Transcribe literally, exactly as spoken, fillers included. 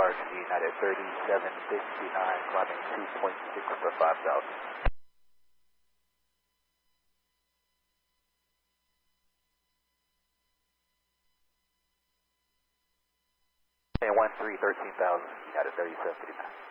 departure United thirty-seven sixty-nine, climbing two point six for five thousand. And one three thirteen thousand, United thirty-seven fifty-nine.